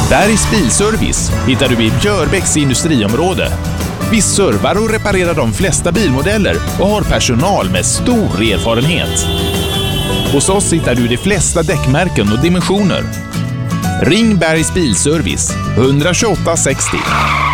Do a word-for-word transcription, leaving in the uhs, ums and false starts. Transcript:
Bergs Bilservice hittar du i Björbäcks industriområde. Vi servar och reparerar de flesta bilmodeller och har personal med stor erfarenhet. Hos oss hittar du de flesta däckmärken och dimensioner. Ring Bergs Bilservice ett två åtta sextio.